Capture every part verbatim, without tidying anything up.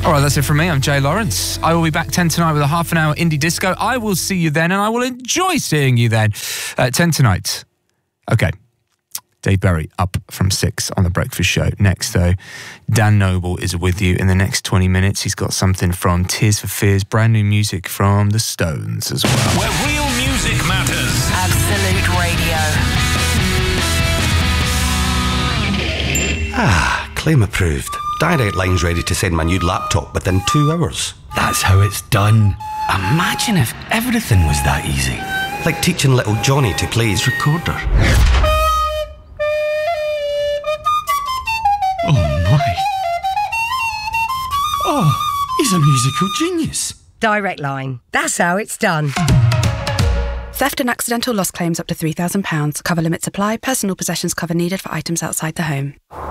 All right, that's it from me. I'm Jay Lawrence. I will be back ten tonight with a half an hour indie disco. I will see you then, and I will enjoy seeing you then. Uh, ten tonight. Okay. Dave Berry up from six on The Breakfast Show. Next, though, Dan Noble is with you in the next twenty minutes. He's got something from Tears for Fears, brand new music from The Stones as well. Where real music matters. Absolute Radio. Ah, claim approved. Direct Line's ready to send my new laptop within two hours. That's how it's done. Imagine if everything was that easy. Like teaching little Johnny to play his recorder. Oh my. Oh, he's a musical genius. Direct Line. That's how it's done. Theft and accidental loss claims up to three thousand pounds. Cover limits apply. Personal possessions cover needed for items outside the home.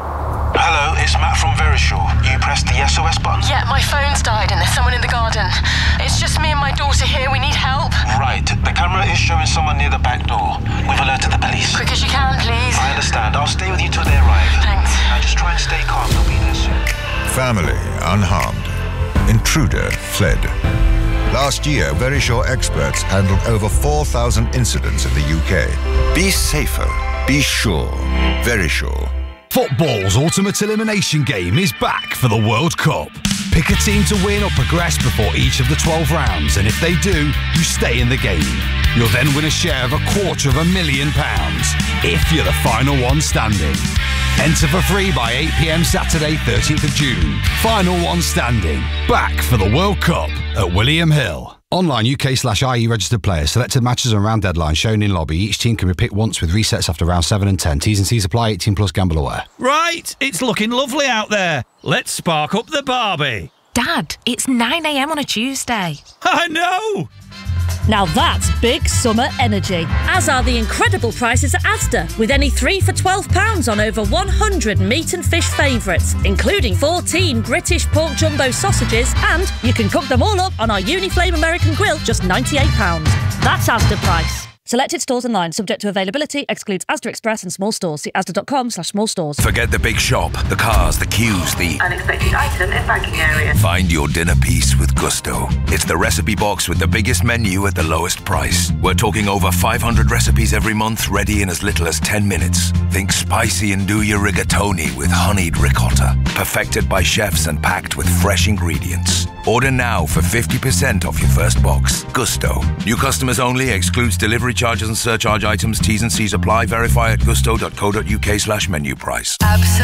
Hello, it's Matt from Verisure. You pressed the S O S button? Yeah, my phone's died and there's someone in the garden. It's just me and my daughter here. We need help. Right. The camera is showing someone near the back door. We've alerted the police. Quick as you can, please. I understand. I'll stay with you till they arrive. Thanks. Now just try and stay calm. They'll be there soon. Family unharmed. Intruder fled. Last year, Verisure experts handled over four thousand incidents in the U K. Be safer. Be sure. Verisure. Football's ultimate elimination game is back for the World Cup. Pick a team to win or progress before each of the twelve rounds, and if they do, you stay in the game. You'll then win a share of a quarter of a million pounds, if you're the final one standing. Enter for free by eight p.m. Saturday, thirteenth of June. Final one standing. Back for the World Cup at William Hill. Online U K slash I E registered players. Selected matches and round deadline shown in lobby. Each team can be picked once with resets after round seven and ten. T's and C's apply. eighteen plus gamble aware. Right, it's looking lovely out there. Let's spark up the Barbie. Dad, it's nine a.m. on a Tuesday. I know! Now that's big summer energy, as are the incredible prices at Asda, with any three for twelve pounds on over one hundred meat and fish favourites, including fourteen British pork jumbo sausages, and you can cook them all up on our Uniflame American Grill, just ninety-eight pounds. That's Asda price. Selected stores online, subject to availability, excludes Asda Express and small stores. See asda.com slash small stores. Forget the big shop, the cars, the queues, the unexpected item in banking area. Find your dinner piece with Gusto. It's the recipe box with the biggest menu at the lowest price. We're talking over five hundred recipes every month, ready in as little as ten minutes. Think spicy and do your rigatoni with honeyed ricotta. Perfected by chefs and packed with fresh ingredients. Order now for fifty percent off your first box. Gusto. New customers only. Excludes delivery charges and surcharge items. T's and C's apply. Verify at gusto.co.uk slash menu price. Absolutely.